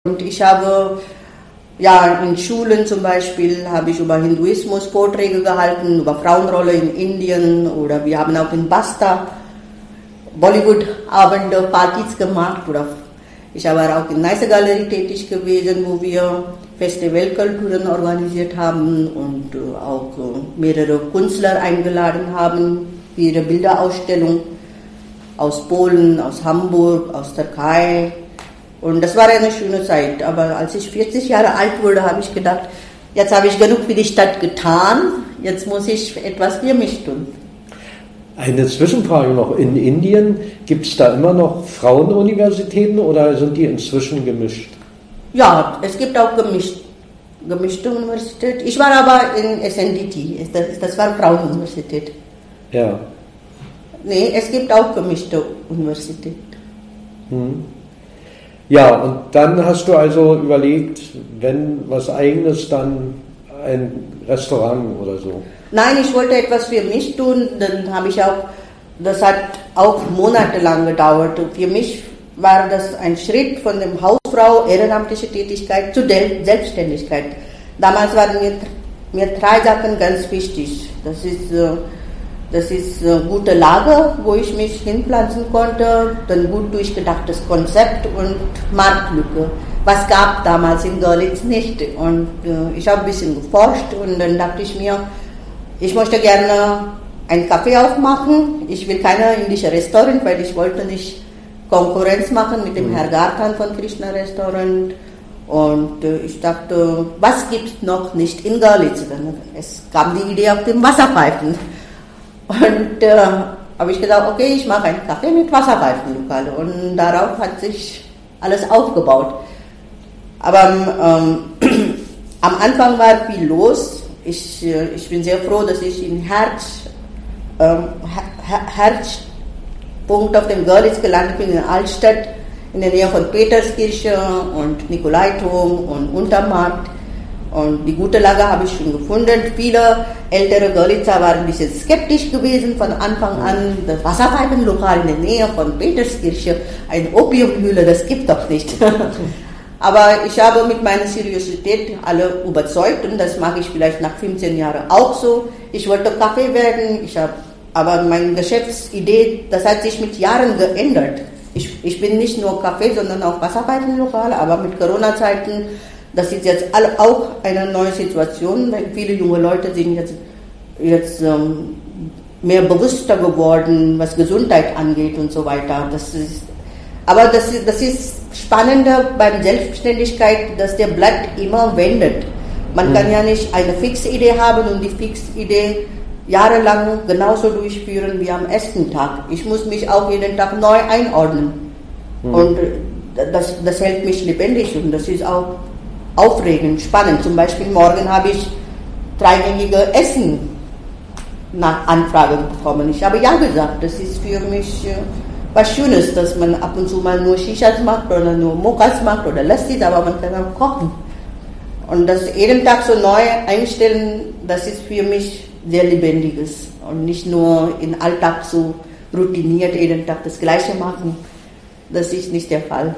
Und ich habe ja in Schulen zum Beispiel habe ich über Hinduismus Vorträge gehalten, über Frauenrolle in Indien, oder wir haben auch in Basta Bollywood-Abende, Partys gemacht, oder ich habe auch in Neisse Galerie tätig gewesen, wo wir Festivalkulturen organisiert haben und auch mehrere Künstler eingeladen haben für ihre Bilderausstellung aus Polen, aus Hamburg, aus Türkei. Und das war eine schöne Zeit. Aber als ich 40 Jahre alt wurde, habe ich gedacht, jetzt habe ich genug für die Stadt getan, jetzt muss ich etwas für mich tun. Eine Zwischenfrage noch. In Indien gibt es da immer noch Frauenuniversitäten oder sind die inzwischen gemischt? Ja, es gibt auch gemischte Universität. Ich war aber in SNDT, das war Frauenuniversität. Ja. Nee, es gibt auch gemischte Universität. Ja, und dann hast du also überlegt, wenn was Eigenes, dann ein Restaurant oder so. Nein, ich wollte etwas für mich tun, dann habe ich auch, das hat auch monatelang gedauert. Für mich war das ein Schritt von der Hausfrau, ehrenamtliche Tätigkeit zu der Selbstständigkeit. Damals waren mir 3 Sachen ganz wichtig. Das ist gute Lage, wo ich mich hinpflanzen konnte, dann gut durchgedachtes Konzept und Marktlücke. Was gab damals in Görlitz nicht? Und ich habe ein bisschen geforscht und dann dachte ich mir, ich möchte gerne ein Café aufmachen. Ich will kein indisches Restaurant, weil ich wollte nicht Konkurrenz machen mit dem Herr Gartan von Krishna Restaurant. Und ich dachte, was gibt es noch nicht in Görlitz? Es kam die Idee auf dem Wasserpfeifen. Und habe ich gesagt, okay, ich mache ein Café mit Wasserpfeifenlokal. Und darauf hat sich alles aufgebaut. Aber am Anfang war viel los. Ich bin sehr froh, dass ich im Herzpunkt auf dem Görlitz gelandet bin, in der Altstadt, in der Nähe von Peterskirche und Nikolaiturm und Untermarkt. Und die gute Lage habe ich schon gefunden. Viele ältere Görlitzer waren ein bisschen skeptisch gewesen von Anfang an. Das Wasserpfeifenlokal in der Nähe von Peterskirche, eine Opiumhöhle, das gibt doch nicht. Aber ich habe mit meiner Seriosität alle überzeugt und das mache ich vielleicht nach 15 Jahren auch so. Ich wollte Kaffee werden, aber meine Geschäftsidee, das hat sich mit Jahren geändert. Ich bin nicht nur Kaffee, sondern auch Wasserpfeifenlokal, aber mit Corona-Zeiten, das ist jetzt auch eine neue Situation, weil viele junge Leute sind jetzt mehr bewusster geworden, was Gesundheit angeht und so weiter. Das ist spannender beim Selbstständigkeit, dass der Blatt immer wendet. Man kann ja nicht eine fixe Idee haben und die fixe Idee jahrelang genauso durchführen wie am ersten Tag. Ich muss mich auch jeden Tag neu einordnen. Und das hält mich lebendig und das ist auch aufregend, spannend. Zum Beispiel morgen habe ich 3-gängige Essen nach Anfrage bekommen. Ich habe ja gesagt, das ist für mich was Schönes, dass man ab und zu mal nur Shishas macht oder nur Mokas macht oder Lassis, aber man kann auch kochen. Und das jeden Tag so neu einstellen, das ist für mich sehr Lebendiges. Und nicht nur im Alltag so routiniert jeden Tag das Gleiche machen. Das ist nicht der Fall.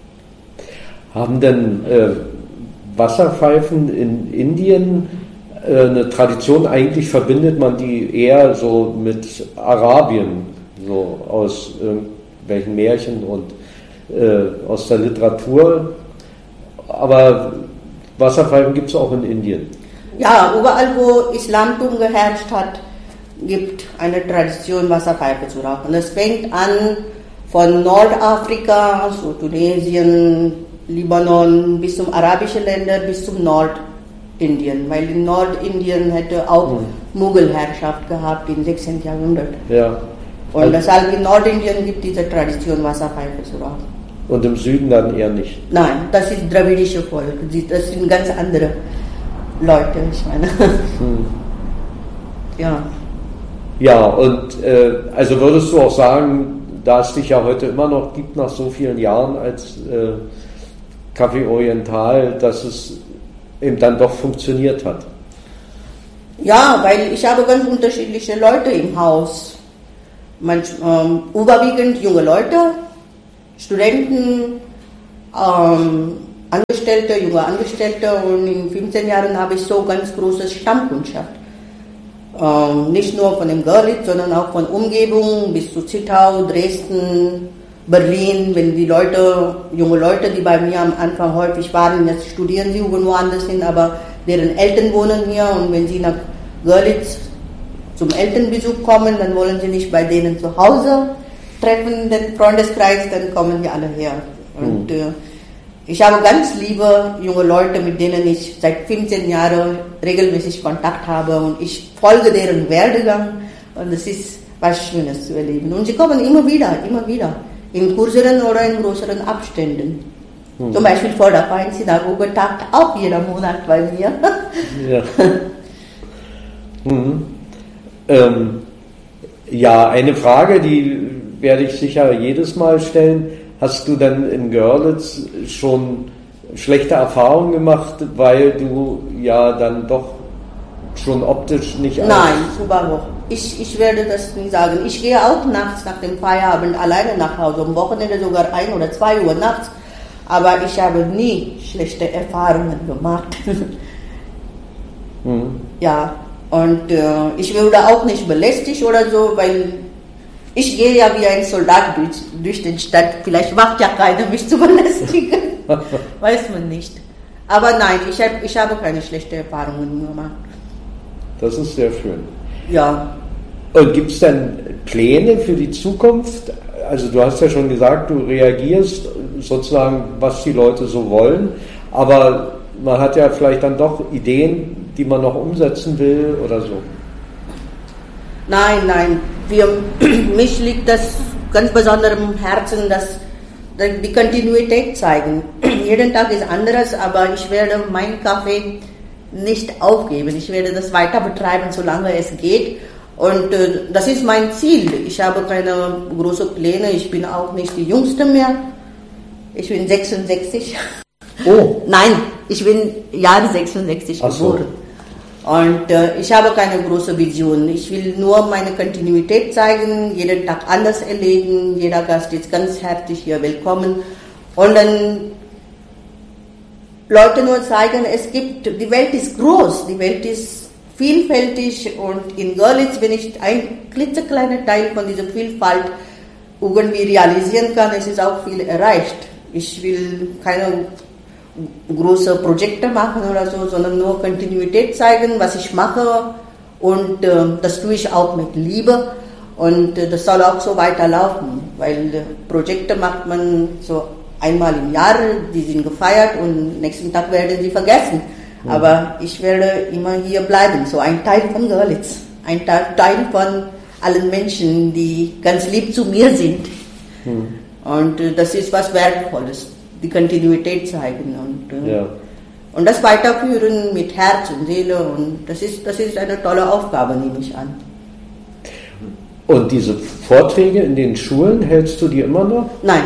Haben denn Wasserpfeifen in Indien eine Tradition? Eigentlich verbindet man die eher so mit Arabien, so aus irgendwelchen Märchen und aus der Literatur. Aber Wasserpfeifen gibt es auch in Indien. Ja, überall wo Islamtum geherrscht hat, gibt eine Tradition, Wasserpfeife zu rauchen. Es fängt an von Nordafrika, so Tunesien, Libanon, bis zum arabischen Länder, bis zum Nordindien. Weil in Nordindien hätte auch Mughal-Herrschaft gehabt im 16. Jahrhundert. Ja. Und deshalb in Nordindien gibt es diese Tradition, Wasserpfeife zu rauchen. Und im Süden dann eher nicht? Nein, das ist dravidische Volk. Das sind ganz andere Leute, ich meine. Ja. Ja, und also würdest du auch sagen, da es dich ja heute immer noch gibt, nach so vielen Jahren als Café Oriental, dass es eben dann doch funktioniert hat? Ja, weil ich habe ganz unterschiedliche Leute im Haus. Überwiegend junge Leute, Studenten, Angestellte, junge Angestellte, und in 15 Jahren habe ich so ganz große Stammkundschaft. Nicht nur von dem Görlitz, sondern auch von Umgebung bis zu Zittau, Dresden, Berlin. Wenn die Leute, junge Leute, die bei mir am Anfang häufig waren, jetzt studieren sie irgendwo anders hin, aber deren Eltern wohnen hier, und wenn sie nach Görlitz zum Elternbesuch kommen, dann wollen sie nicht bei denen zu Hause treffen, den Freundeskreis, dann kommen die alle her. Und ich habe ganz liebe junge Leute, mit denen ich seit 15 Jahren regelmäßig Kontakt habe, und ich folge deren Werdegang, und es ist was Schönes zu erleben. Und sie kommen immer wieder, in kürzeren oder in größeren Abständen. Zum Beispiel vor der Synagoge tagt auch jeder Monat bei mir. Ja. Ja, eine Frage, die werde ich sicher jedes Mal stellen. Hast du denn in Görlitz schon schlechte Erfahrungen gemacht, weil du ja dann doch schon optisch nicht... Nein, überhaupt. Ich werde das nie sagen. Ich gehe auch nachts nach dem Feierabend alleine nach Hause, am Wochenende sogar 1 oder 2 Uhr nachts. Aber ich habe nie schlechte Erfahrungen gemacht. Ja, und ich wurde auch nicht belästigt oder so, weil ich gehe ja wie ein Soldat durch die Stadt. Vielleicht macht ja keiner mich zu belästigen. Weiß man nicht. Aber nein, ich habe keine schlechten Erfahrungen gemacht. Das ist sehr schön. Ja. Und gibt es denn Pläne für die Zukunft? Also du hast ja schon gesagt, du reagierst sozusagen, was die Leute so wollen, aber man hat ja vielleicht dann doch Ideen, die man noch umsetzen will oder so. Nein. Mich liegt das ganz besonders am Herzen, dass die Kontinuität zeigen. Jeden Tag ist anderes, aber ich werde meinen Kaffee nicht aufgeben. Ich werde das weiter betreiben, solange es geht. Und das ist mein Ziel. Ich habe keine großen Pläne. Ich bin auch nicht die Jüngste mehr. Ich bin 66. Oh. Nein, ich bin Jahr 66 geboren. Und ich habe keine große Vision. Ich will nur meine Kontinuität zeigen, jeden Tag anders erleben. Jeder Gast ist ganz herzlich hier willkommen. Und dann Leute nur zeigen, die Welt ist groß, die Welt ist vielfältig, und in Görlitz, wenn ich ein klitzekleiner Teil von dieser Vielfalt irgendwie realisieren kann, es ist auch viel erreicht. Ich will keine große Projekte machen oder so, sondern nur Kontinuität zeigen, was ich mache, und das tue ich auch mit Liebe, und das soll auch so weiterlaufen, weil Projekte macht man so einmal im Jahr, die sind gefeiert und nächsten Tag werden sie vergessen. Aber ich werde immer hier bleiben, so ein Teil von Görlitz, ein Teil von allen Menschen, die ganz lieb zu mir sind. Und das ist was Wertvolles, die Kontinuität zeigen und das weiterführen mit Herz und Seele, und das ist eine tolle Aufgabe, nehme ich an. Und diese Vorträge in den Schulen, hältst du die immer noch? Nein.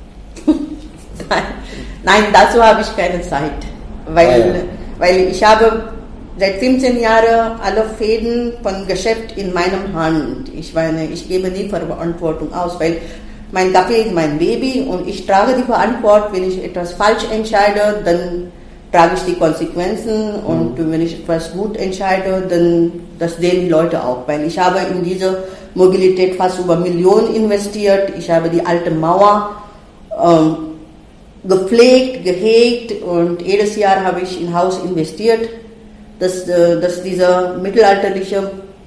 Nein, dazu habe ich keine Zeit, weil ich habe seit 15 Jahren alle Fäden von Geschäft in meinem Hand. Ich gebe nie Verantwortung aus, weil mein Kaffee ist mein Baby, und ich trage die Verantwortung. Wenn ich etwas falsch entscheide, dann trage ich die Konsequenzen, und wenn ich etwas gut entscheide, dann das sehen die Leute auch, weil ich habe in diese Mobilität fast über Millionen investiert. Ich habe die alte Mauer gepflegt, gehegt, und jedes Jahr habe ich in Haus investiert, dass dieser mittelalterliche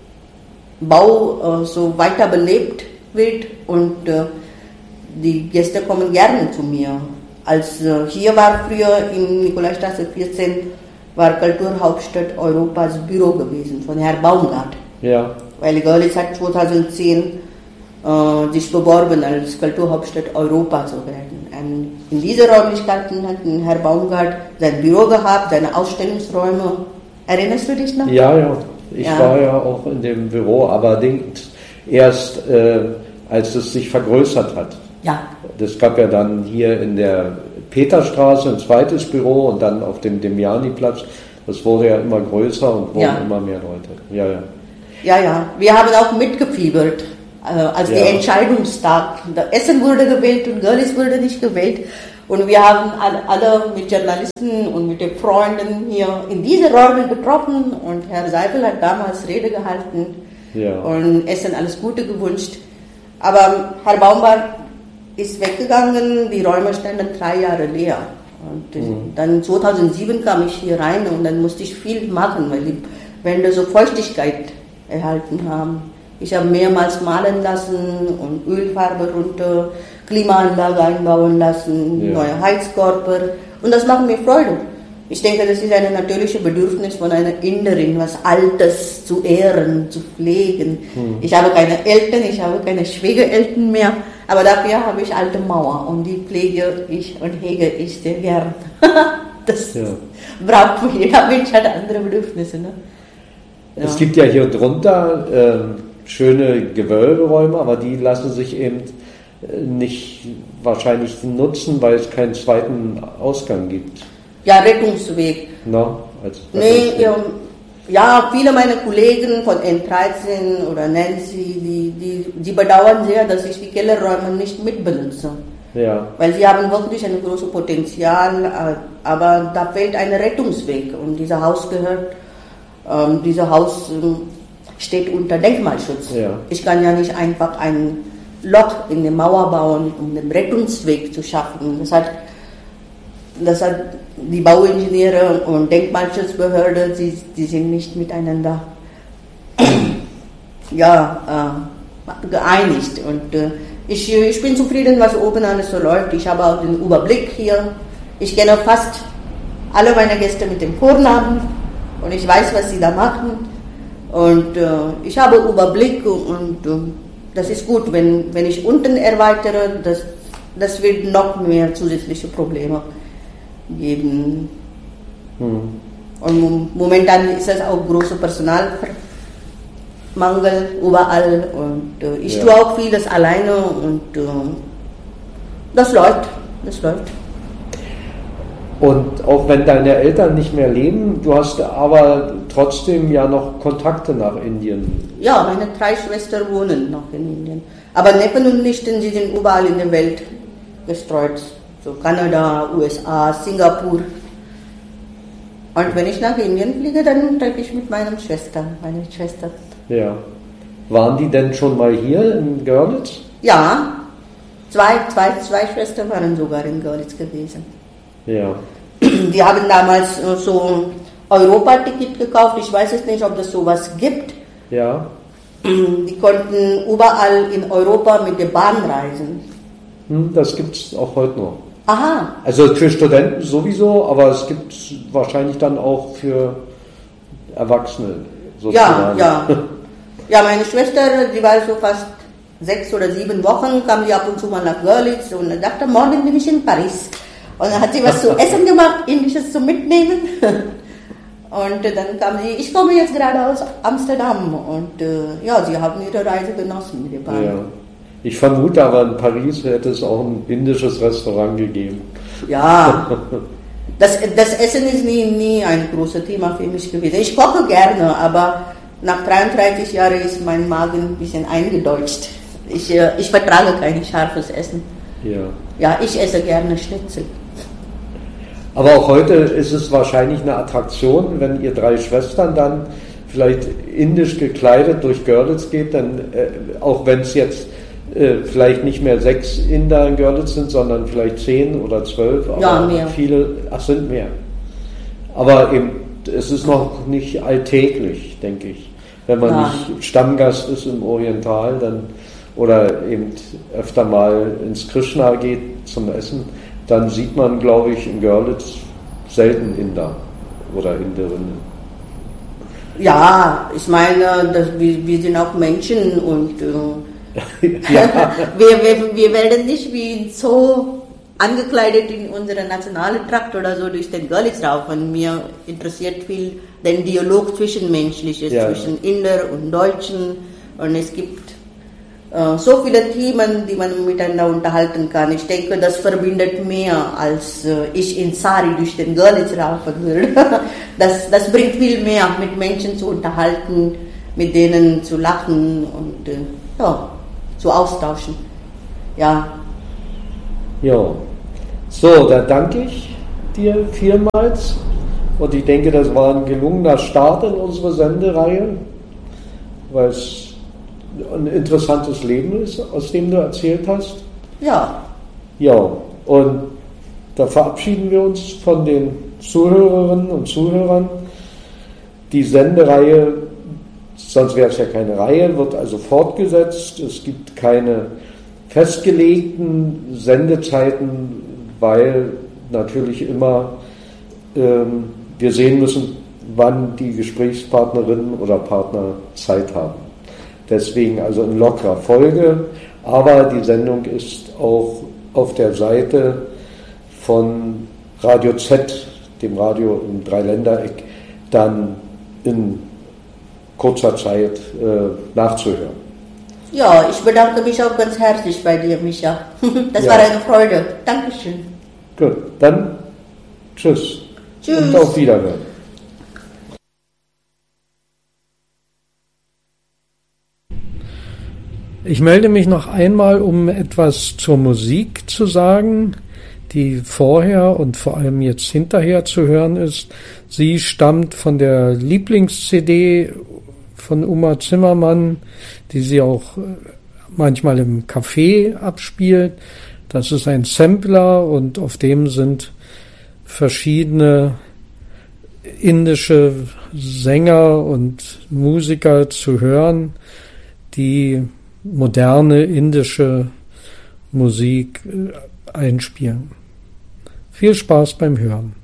Bau so weiter belebt wird, und die Gäste kommen gerne zu mir. Als hier war früher in Nikolaistraße 14 war Kulturhauptstadt Europas Büro gewesen von Herrn Baumgart. Ja. Weil Görlitz hat 2010 sich beworben, als Kulturhauptstadt Europas zu werden. Und in diese Räumlichkeiten hat Herr Baumgart sein Büro gehabt, seine Ausstellungsräume. Erinnerst du dich noch? Ja. Ich war ja auch in dem Büro, aber erst als es sich vergrößert hat. Ja. Das gab ja dann hier in der Peterstraße ein zweites Büro und dann auf dem Demiani-Platz. Das wurde ja immer größer und wurden immer mehr Leute. Ja. Wir haben auch mitgefiebert, als die Entscheidungstag. Essen wurde gewählt und Görlitz wurde nicht gewählt. Und wir haben alle mit Journalisten und mit den Freunden hier in diese Räume getroffen und Herr Seipel hat damals Rede gehalten und Essen alles Gute gewünscht. Aber Herr Baumbach ist weggegangen, die Räume standen 3 Jahre leer. Und dann 2007 kam ich hier rein und dann musste ich viel machen, weil die Wände so Feuchtigkeit erhalten haben. Ich habe mehrmals malen lassen und Ölfarbe runter, Klimaanlage einbauen lassen, neue Heizkörper und das macht mir Freude. Ich denke, das ist ein natürliches Bedürfnis von einer Innerin, was Altes zu ehren, zu pflegen. Ich habe keine Eltern, ich habe keine Schwiegereltern mehr, aber dafür habe ich alte Mauer und die pflege ich und hege ich sehr gern. Das braucht jeder Mensch, hat andere Bedürfnisse. Ne? Ja. Es gibt ja hier drunter schöne Gewölberäume, aber die lassen sich eben nicht wahrscheinlich nutzen, weil es keinen zweiten Ausgang gibt. Ja, Rettungsweg. No, viele meiner Kollegen von N13 oder Nancy, die bedauern sehr, dass ich die Kellerräume nicht mitbenutze. Ja. Weil sie haben wirklich ein großes Potenzial, aber da fehlt ein Rettungsweg und dieser Haus steht unter Denkmalschutz. Ja. Ich kann ja nicht einfach ein Loch in die Mauer bauen, um einen Rettungsweg zu schaffen. Das hat die Bauingenieure und Denkmalschutzbehörde, die sind nicht miteinander geeinigt. Und ich bin zufrieden, was oben alles so läuft. Ich habe auch den Überblick hier. Ich kenne fast alle meine Gäste mit dem Vornamen und ich weiß, was sie da machen. Und ich habe Überblick und das ist gut, wenn ich unten erweitere, das wird noch mehr zusätzliche Probleme geben. Und momentan ist es auch großer Personalmangel überall und ich tue auch vieles alleine und das läuft. Und auch wenn deine Eltern nicht mehr leben, du hast aber trotzdem ja noch Kontakte nach Indien. Ja, meine 3 Schwestern wohnen noch in Indien. Aber Neffen und Nichten, die sind überall in der Welt gestreut. So Kanada, USA, Singapur. Und wenn ich nach Indien fliege, dann treffe ich mit meiner Schwester. Ja. Waren die denn schon mal hier in Görlitz? Ja. Zwei Schwestern waren sogar in Görlitz gewesen. Ja. Die haben damals so Europa-Ticket gekauft. Ich weiß jetzt nicht, ob es sowas gibt. Ja. Die konnten überall in Europa mit der Bahn reisen. Das gibt es auch heute noch. Aha. Also für Studenten sowieso, aber es gibt es wahrscheinlich dann auch für Erwachsene sozusagen. Ja. Ja, meine Schwester, die war so fast 6 oder 7 Wochen, kam die ab und zu mal nach Görlitz und dachte, morgen bin ich in Paris. Und dann hat sie was zu essen gemacht, Indisches zu mitnehmen. Und dann kam sie, ich komme jetzt gerade aus Amsterdam. Und sie haben ihre Reise genossen mit der Bahn. Ja. Ich vermute aber, in Paris hätte es auch ein indisches Restaurant gegeben. Ja, das Essen ist nie ein großes Thema für mich gewesen. Ich koche gerne, aber nach 33 Jahren ist mein Magen ein bisschen eingedeutscht. Ich vertrage kein scharfes Essen. Ja, ich esse gerne Schnitzel. Aber auch heute ist es wahrscheinlich eine Attraktion, wenn ihr 3 Schwestern dann vielleicht indisch gekleidet durch Görlitz geht, dann auch wenn es jetzt vielleicht nicht mehr 6 Inder in Görlitz sind, sondern vielleicht 10 oder 12, aber mehr. Viele, sind mehr. Aber eben, es ist noch nicht alltäglich, denke ich. Wenn man nicht Stammgast ist im Oriental, dann oder eben öfter mal ins Krishna geht zum Essen, dann sieht man, glaube ich, in Görlitz selten Inder oder Inderinnen. Ja, ich meine, wir sind auch Menschen und ja. wir werden nicht wie so angekleidet in unsere nationale Tracht oder so durch den Görlitz laufen. Mir interessiert viel den Dialog zwischenmenschliches, zwischen Inder und Deutschen und es gibt so viele Themen, die man miteinander unterhalten kann. Ich denke, das verbindet mehr, als ich in Sari durch den Görlitz laufen würde. Das bringt viel mehr, mit Menschen zu unterhalten, mit denen zu lachen und zu austauschen. Ja. Ja. So, da danke ich dir vielmals und ich denke, das war ein gelungener Start in unsere Sendereihe, weil es ein interessantes Leben ist, aus dem du erzählt hast. Ja. Ja, und da verabschieden wir uns von den Zuhörerinnen und Zuhörern. Die Sendereihe, sonst wäre es ja keine Reihe, wird also fortgesetzt. Es gibt keine festgelegten Sendezeiten, weil natürlich immer wir sehen müssen, wann die Gesprächspartnerinnen oder Partner Zeit haben. Deswegen also in lockerer Folge, aber die Sendung ist auch auf der Seite von Radio Z, dem Radio im Dreiländereck, dann in kurzer Zeit nachzuhören. Ja, ich bedanke mich auch ganz herzlich bei dir, Micha. Das Ja. war eine Freude. Dankeschön. Gut, dann tschüss. Tschüss. Und auf Wiederhören. Ich melde mich noch einmal, um etwas zur Musik zu sagen, die vorher und vor allem jetzt hinterher zu hören ist. Sie stammt von der Lieblings-CD von Uma Zimmermann, die sie auch manchmal im Café abspielt. Das ist ein Sampler und auf dem sind verschiedene indische Sänger und Musiker zu hören, die moderne indische Musik einspielen. Viel Spaß beim Hören.